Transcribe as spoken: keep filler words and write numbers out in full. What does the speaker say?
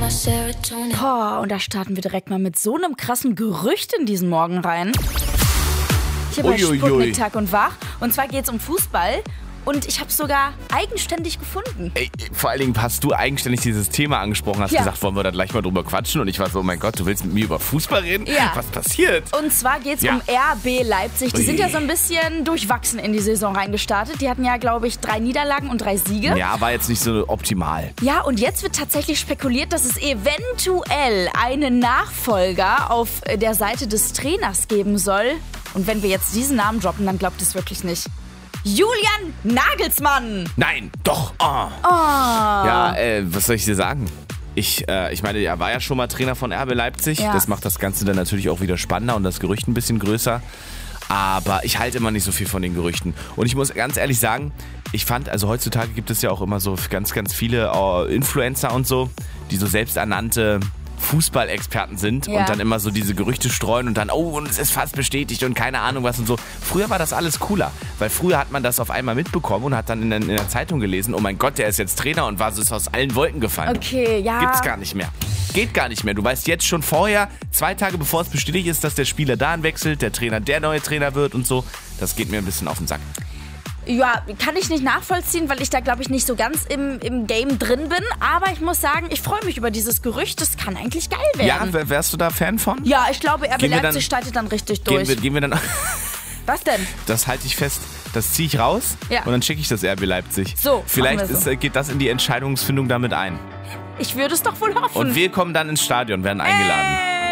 Boah, und da starten wir direkt mal mit so einem krassen Gerücht in diesen Morgen rein. Hier bei Sputnik Tag und Wach. Und zwar geht es um Fußball. Und ich habe es sogar eigenständig gefunden. Ey, vor allen Dingen hast du eigenständig dieses Thema angesprochen, hast ja. gesagt, wollen wir da gleich mal drüber quatschen? Und ich war so, oh mein Gott, du willst mit mir über Fußball reden? Ja. Was passiert? Und zwar geht es ja. um R B Leipzig. Die Ui. sind ja so ein bisschen durchwachsen in die Saison reingestartet. Die hatten ja, glaube ich, drei Niederlagen und drei Siege. Ja, war jetzt nicht so optimal. Ja, und jetzt wird tatsächlich spekuliert, dass es eventuell einen Nachfolger auf der Seite des Trainers geben soll. Und wenn wir jetzt diesen Namen droppen, dann glaubt es wirklich nicht. Julian Nagelsmann! Nein, doch. Oh. Oh. Ja, äh, was soll ich dir sagen? Ich, äh, ich meine, er war ja schon mal Trainer von R B Leipzig. Ja. Das macht das Ganze dann natürlich auch wieder spannender und das Gerücht ein bisschen größer. Aber ich halte immer nicht so viel von den Gerüchten. Und ich muss ganz ehrlich sagen, ich fand, also heutzutage gibt es ja auch immer so ganz, ganz viele äh, Influencer und so, die so selbsternannte Fußballexperten sind ja. und dann immer so diese Gerüchte streuen und dann, oh, und es ist fast bestätigt und keine Ahnung was und so. Früher war das alles cooler, weil früher hat man das auf einmal mitbekommen und hat dann in der, in der Zeitung gelesen, oh mein Gott, der ist jetzt Trainer und war so ist aus allen Wolken gefallen. Okay, ja. Gibt's gar nicht mehr. Geht gar nicht mehr. Du weißt jetzt schon vorher, zwei Tage bevor es bestätigt ist, dass der Spieler dahin wechselt, der Trainer der neue Trainer wird und so. Das geht mir ein bisschen auf den Sack. Ja, kann ich nicht nachvollziehen, weil ich da, glaube ich, nicht so ganz im, im Game drin bin. Aber ich muss sagen, ich freue mich über dieses Gerücht. Das kann eigentlich geil werden. Ja, wärst du da Fan von? Ja, ich glaube, R B Gehen wir Leipzig dann- startet dann richtig durch. Gehen wir, gehen wir dann... Was denn? Das halte ich fest. Das ziehe ich raus Ja. und dann schicke ich das R B Leipzig. So, Vielleicht machen wir so. ist, geht das in die Entscheidungsfindung damit ein. Ich würde es doch wohl hoffen. Und wir kommen dann ins Stadion, werden eingeladen.